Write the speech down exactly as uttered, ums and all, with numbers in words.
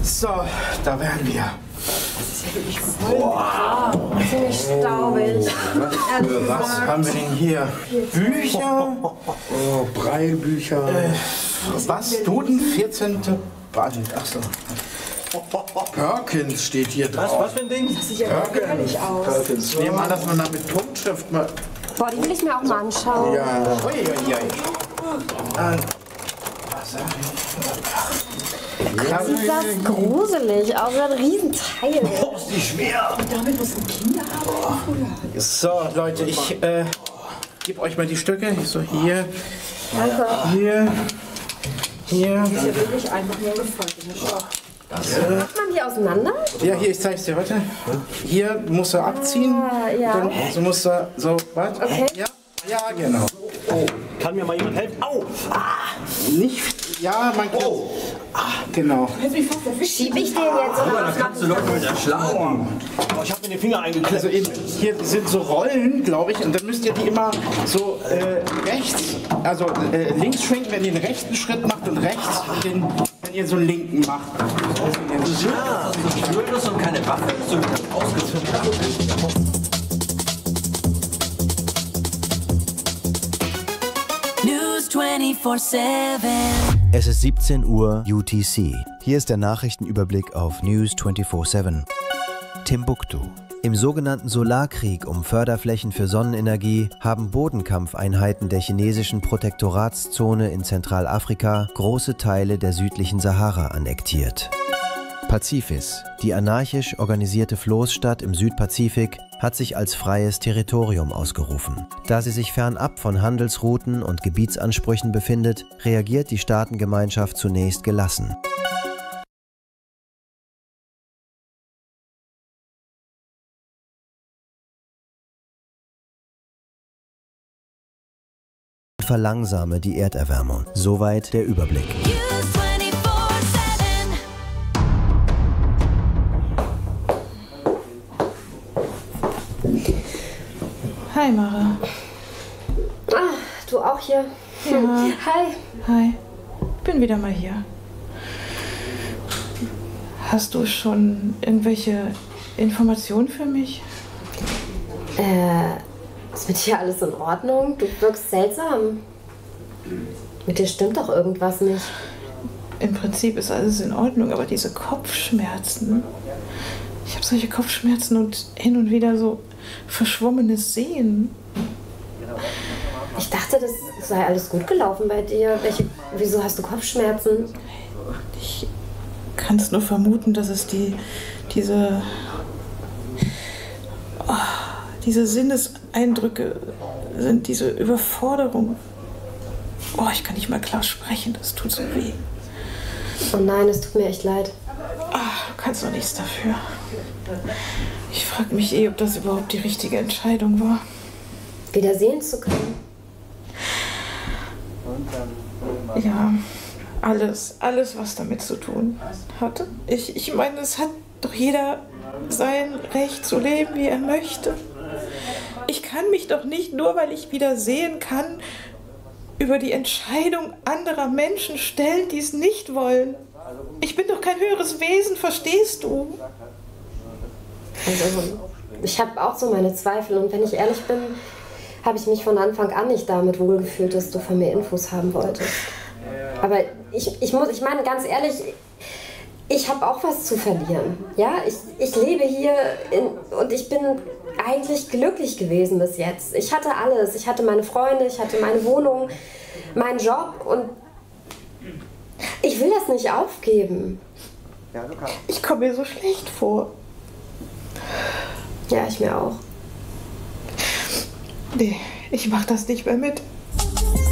So, da wären wir. Das ist ja wirklich voll. Boah. Ziemlich staubig. Was, was haben wir denn hier? Bücher? Oh, Breilbücher. Äh, was? Duden? vierzehnte Band. Achso. Perkins steht hier drauf. Was, was für ein Ding? Das sieht ja gefährlich aus. Perkins. Ich nehme an, dass man da mit Punktschrift mal... Boah, die will ich mir auch mal anschauen. Ja. Ui, ui, ui. Äh, was sag ich? Das sieht das gruselig aus, so ein Riesenteil. Boah, ist die schwer. Und damit muss ein Kinder haben. So, Leute, ich äh, gebe euch mal die Stücke. So, hier, Danke. hier, hier. Das ist ja wirklich einfach nur gefolgt. Macht man die auseinander? Ja, hier, ich zeig's dir, warte. Hier musst du abziehen. Ah, ja. Dann so musst du, so, warte. Okay. Ja, ja, genau. Oh, kann mir mal jemand helfen? Au! Ah, Nicht, ja, man kann. oh. Ah, genau. Schiebe ich den jetzt oder was Kannst du locker mit erschlagen. Oh, ich habe mir den Finger eingeklemmt. Also eben, hier sind so Rollen, glaube ich, und dann müsst ihr die immer so äh, rechts, also äh, links schwenken, wenn ihr den rechten Schritt macht und rechts, den, wenn ihr so einen linken macht. Ja, das ist spürlos und keine Waffe, so ausgezündet. News twenty-four seven. Es ist siebzehn Uhr U T C. Hier ist der Nachrichtenüberblick auf News vierundzwanzig sieben. Timbuktu. Im sogenannten Solarkrieg um Förderflächen für Sonnenenergie haben Bodenkampfeinheiten der chinesischen Protektoratszone in Zentralafrika große Teile der südlichen Sahara annektiert. Pazifis, die anarchisch organisierte Floßstadt im Südpazifik, hat sich als freies Territorium ausgerufen. Da sie sich fernab von Handelsrouten und Gebietsansprüchen befindet, reagiert die Staatengemeinschaft zunächst gelassen. Verlangsame die Erderwärmung. Soweit der Überblick. News twenty-four seven. Hi, Mara. Ah, du auch hier? Ja. Hi. Hi. Bin wieder mal hier. Hast du schon irgendwelche Informationen für mich? Äh, ist mit dir alles in Ordnung? Du wirkst seltsam. Mit dir stimmt doch irgendwas nicht. Im Prinzip ist alles in Ordnung, aber diese Kopfschmerzen. Ich habe solche Kopfschmerzen und hin und wieder so verschwommenes Sehen. Ich dachte, das sei alles gut gelaufen bei dir. Welche, wieso hast du Kopfschmerzen? Ich kann es nur vermuten, dass es die, diese, oh, diese Sinneseindrücke sind, diese Überforderung. Oh, ich kann nicht mal klar sprechen, das tut so weh. Oh nein, es tut mir echt leid. Ach, du kannst doch nichts dafür. Ich frage mich eh, ob das überhaupt die richtige Entscheidung war. Wieder sehen zu können. Ja, alles, alles, was damit zu tun hatte. Ich, ich meine, es hat doch jeder sein Recht zu leben, wie er möchte. Ich kann mich doch nicht, nur weil ich wieder sehen kann, über die Entscheidung anderer Menschen stellen, die es nicht wollen. Ich bin doch kein höheres Wesen, verstehst du? Also, ich habe auch so meine Zweifel und wenn ich ehrlich bin, habe ich mich von Anfang an nicht damit wohlgefühlt, dass du von mir Infos haben wolltest. Aber ich, ich muss, ich meine ganz ehrlich, ich habe auch was zu verlieren. Ja, ich, ich lebe hier in, und ich bin eigentlich glücklich gewesen bis jetzt. Ich hatte alles. Ich hatte meine Freunde, ich hatte meine Wohnung, meinen Job und ich will das nicht aufgeben. Ich komme mir so schlecht vor. Ja, ich mir auch. Nee, ich mach das nicht mehr mit.